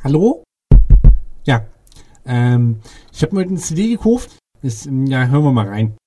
Hallo? Ja, ich habe mir heute eine CD gekauft. Ja, hören wir mal rein.